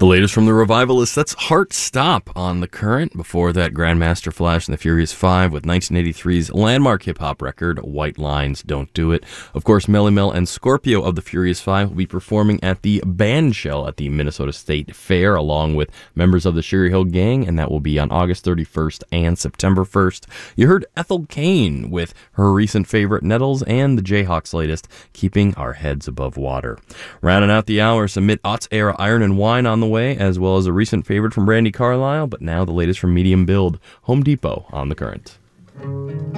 The latest from the Revivalists, that's Heart Stop on The Current. Before that, Grandmaster Flash and the Furious Five with 1983's landmark hip-hop record, White Lines Don't Do It. Of course, Melly Mel and Scorpio of the Furious Five will be performing at the Bandshell at the Minnesota State Fair, along with members of the Sugar Hill Gang, and that will be on August 31st and September 1st. You heard Ethel Cain with her recent favorite, Nettles, and the Jayhawks' latest, Keeping Our Heads Above Water. Rounding out the hour, some mid-aughts-era Iron and Wine on the way, as well as a recent favorite from Brandi Carlile, but now the latest from Medium Build, Home Depot on The Current.